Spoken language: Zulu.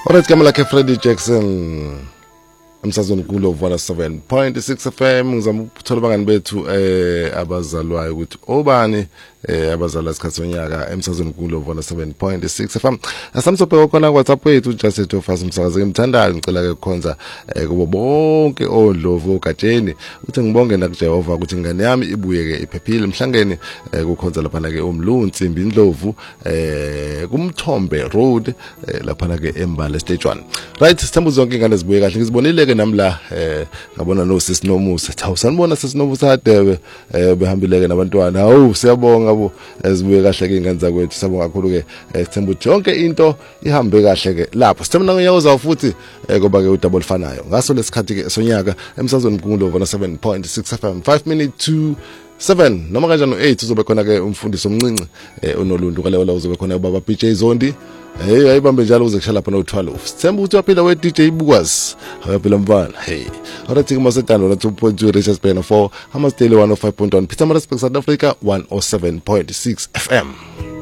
Alright, kama lakhe Freddie Jackson emsazweni kulo 7.6 FM ngizama ukuthola abangani bethu abazalwayo ukuthi obani abazalwa isikhathi sonyaka emsazweni kulo 7.6 FM. Asamsobheka khona WhatsApp wethu just to fast umsakazo ngimthandayo ngicela ke kukhonza kubo bonke odlovu ogatsheni uthi ngibonge na kuJehova ukuthi ingane yami ibuye ke iphephile emhlangeni kukhonza lapha ke uMlunzi Indlovu kumthombe road lapha ke eMbala stage 1. Right, sithemba zonke ingane zibuye kahle ngizibonile ke namla ngabona no sis Nomusa sanibona sis Nomusa hadebe behambile ke nabantwana hawu siyabonga bo ezibuye kahle ke ingane zakwethu sabonga kakhulu ke sithemba ukuthi yonke into ihambe kahle ke lapho sithemba ngiyaza futhi ngoba ke udouble fanayo ngaso lesikhathi ke sonyaka emsazweni mkhulu 7.6 FM 5 minutes to 7 noma kanjani 8 uzobe khona ke umfundisi omncinci onoluntu kaleyo la uzobe khona ubaba BJ Zondi ayibambe njalo uze kushala lapha no12 sithemba ukuthi waphila we DJ Bukwazi ayaphila mfana alright kuma setando na 2.2 Richards Bay 4 Hamas Daily 105.1 Peter Maritzburg South Africa 107.6 FM.